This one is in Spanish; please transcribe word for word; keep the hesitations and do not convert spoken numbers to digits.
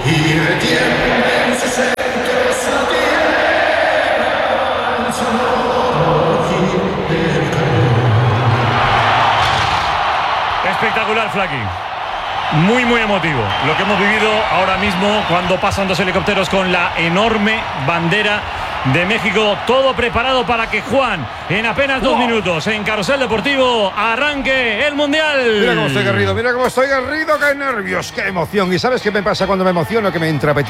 y retiene en su centro su tierra, el sonoro del calor. Espectacular, Flaky. Muy, muy emotivo lo que hemos vivido ahora mismo cuando pasan dos helicópteros con la enorme bandera de México. Todo preparado para que Juan, en apenas dos wow. minutos, en Carrusel Deportivo, arranque el Mundial. Mira cómo estoy garrido, mira cómo estoy garrido, qué nervios, qué emoción. ¿Y sabes qué me pasa cuando me emociono? Que me entra apetito.